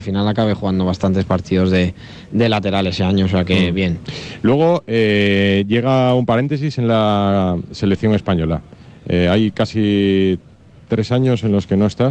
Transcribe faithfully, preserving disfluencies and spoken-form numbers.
Al final acabé jugando bastantes partidos de, de lateral ese año, o sea que bien. Luego eh, llega un paréntesis en la selección española. Eh, hay casi tres años en los que no estás.